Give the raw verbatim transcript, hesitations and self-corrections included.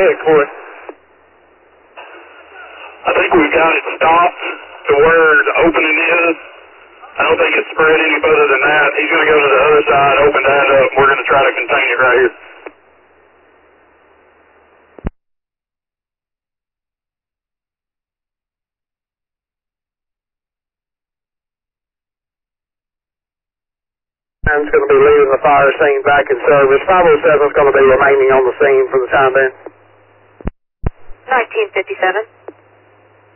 ahead, Corey. I think we've got it stopped to where the opening is. I don't think it's spread any further than that. He's going to go to the other side, open that up, and we're going to try to contain it right here. It's going to be leaving the fire scene back in service. five oh seven is going to be remaining on the scene for the time being. nineteen fifty-seven.